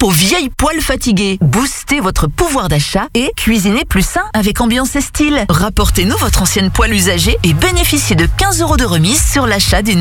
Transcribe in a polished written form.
aux vieilles poêles fatiguées. Boostez votre pouvoir d'achat et cuisinez plus sain avec ambiance et style. Rapportez-nous votre ancienne poêle usagée et bénéficiez de 15 € de remise sur l'achat d'une